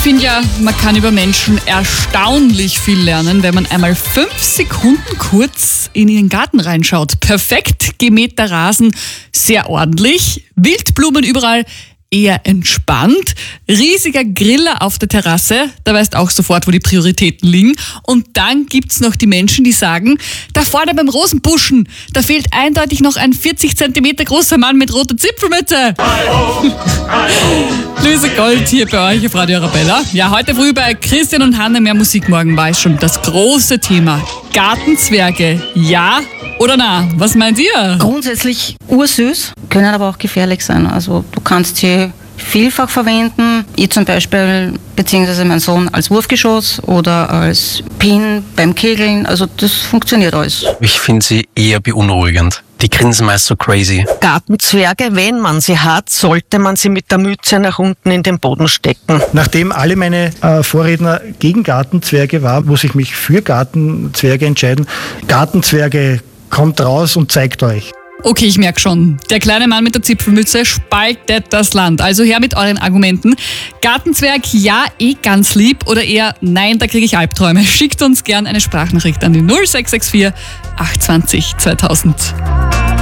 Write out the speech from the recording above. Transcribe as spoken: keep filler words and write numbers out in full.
finde ja, man kann über Menschen erstaunlich viel lernen, wenn man einmal fünf Sekunden kurz in ihren Garten reinschaut. Perfekt gemähter Rasen, sehr ordentlich, Wildblumen überall, eher entspannt, riesiger Griller auf der Terrasse, da weißt auch sofort, wo die Prioritäten liegen. Und dann gibt's noch die Menschen, die sagen, da vorne beim Rosenbuschen, da fehlt eindeutig noch ein vierzig Zentimeter großer Mann mit roter Zipfelmütze. Löse Gold hier bei euch auf Radio Arabella. Ja, heute früh bei Christian und Hanna mehr Musik, morgen war es schon das große Thema. Gartenzwerge, ja oder na? Was meint ihr? Grundsätzlich ursüß, können aber auch gefährlich sein. Also du kannst sie vielfach verwenden. Ich zum Beispiel, beziehungsweise mein Sohn als Wurfgeschoss oder als Pin beim Kegeln. Also das funktioniert alles. Ich finde sie eher beunruhigend. Die grinsen meist so crazy. Gartenzwerge, wenn man sie hat, sollte man sie mit der Mütze nach unten in den Boden stecken. Nachdem alle meine äh, Vorredner gegen Gartenzwerge waren, muss ich mich für Gartenzwerge entscheiden. Gartenzwerge, kommt raus und zeigt euch. Okay, ich merke schon, der kleine Mann mit der Zipfelmütze spaltet das Land. Also her mit euren Argumenten. Gartenzwerg, ja, eh ganz lieb oder eher, nein, da kriege ich Albträume. Schickt uns gern eine Sprachnachricht an die null sechs sechs vier acht zwei null zweitausend.